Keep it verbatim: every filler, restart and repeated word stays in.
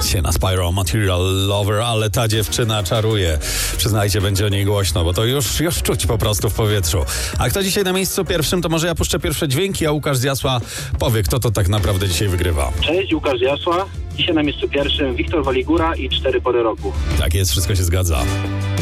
Dzisiaj na Spyro Material Lover, ale ta dziewczyna czaruje. Przyznajcie, będzie o niej głośno, bo to już, już czuć po prostu w powietrzu. A kto dzisiaj na miejscu pierwszym, to może ja puszczę pierwsze dźwięki, a Łukasz z Jasła powie, kto to tak naprawdę dzisiaj wygrywa. Cześć, Łukasz z Jasła. Dzisiaj na miejscu pierwszym Wiktor Waligura i Cztery Pory Roku. Tak jest, wszystko się zgadza.